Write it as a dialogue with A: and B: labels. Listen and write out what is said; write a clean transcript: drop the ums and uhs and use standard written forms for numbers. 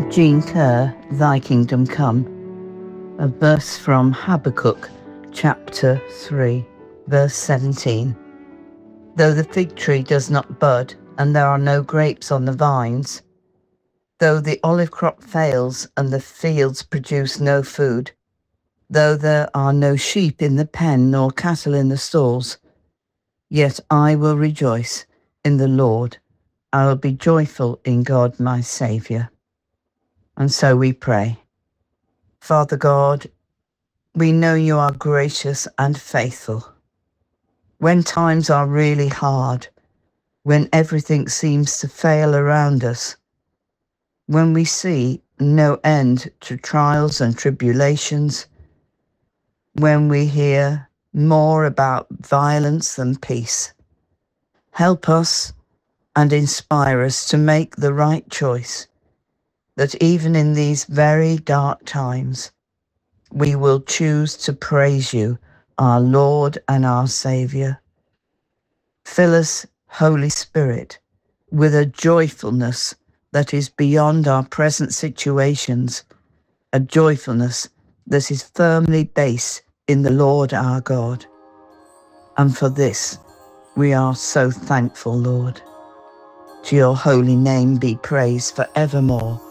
A: Jean Kerr, Thy Kingdom Come, a verse from Habakkuk chapter 3, verse 17. Though the fig tree does not bud, and there are no grapes on the vines, though the olive crop fails, and the fields produce no food, though there are no sheep in the pen, nor cattle in the stalls, yet I will rejoice in the Lord. I will be joyful in God my Saviour. And so we pray. Father God, we know you are gracious and faithful. When times are really hard, when everything seems to fail around us, when we see no end to trials and tribulations, when we hear more about violence than peace, help us and inspire us to make the right choice, that even in these very dark times, we will choose to praise you, our Lord and our Saviour. Fill us, Holy Spirit, with a joyfulness that is beyond our present situations, a joyfulness that is firmly based in the Lord our God. And for this, we are so thankful, Lord. To your holy name be praised forevermore.